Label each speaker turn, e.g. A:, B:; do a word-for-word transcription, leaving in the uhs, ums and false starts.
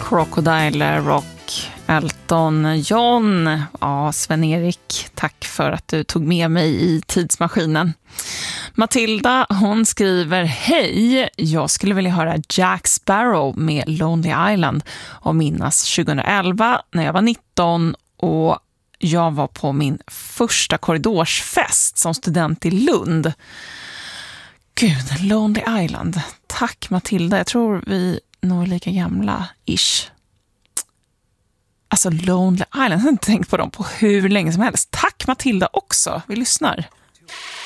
A: Crocodile Rock, Elton John. Ja, Sven-Erik, tack för att du tog med mig i tidsmaskinen. Matilda, hon skriver: hej, jag skulle vilja höra Jack Sparrow med Lonely Island och minnas tjugoelva när jag var nitton och jag var på min första korridorsfest som student i Lund. Gud, Lonely Island. Tack Matilda, jag tror vi nog är lika gamla-ish. Alltså Lonely Island, jag har inte tänkt på dem på hur länge som helst. Tack Matilda också, vi lyssnar.